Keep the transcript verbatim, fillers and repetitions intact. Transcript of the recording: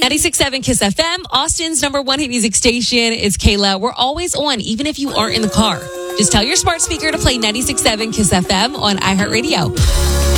ninety-six point seven Kiss F M, Austin's number one hit music station. It's Kayla. We're always on, even if you aren't in the car. Just tell your smart speaker to play ninety-six point seven Kiss F M on iHeartRadio.